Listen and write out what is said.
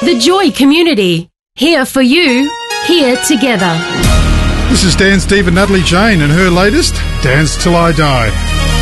The Joy Community. Here for you, here together. This is Dance diva Natalie Jane and her latest, Dance Till I Die.